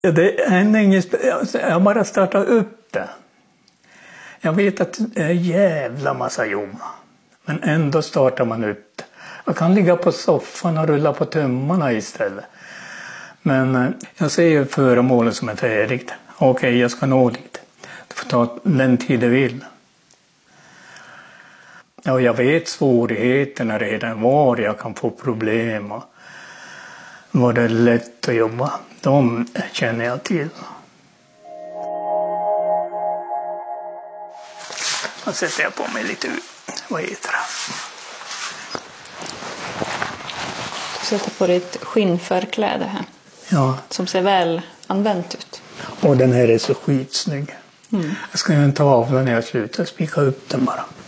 Det är inget, jag bara startar upp det. Jag vet att det är jävla massa jobb. Men ändå startar man upp det. Jag kan ligga på soffan och rulla på tummarna istället. Men jag ser ju föremålet som är färdigt. Okej, jag ska nå dit. Det får ta den tid det vill. Ja, jag vet svårigheterna redan, var jag kan få problem och var det är lätt att jobba. De känner jag till. Då sätter jag på mig lite, vad heter det? Du sätter på ditt skinnförkläde här. Ja. Som ser väl använt ut. Och den här är så skitsnygg. Jag ska ju ta av den när jag slutar, spika upp den bara.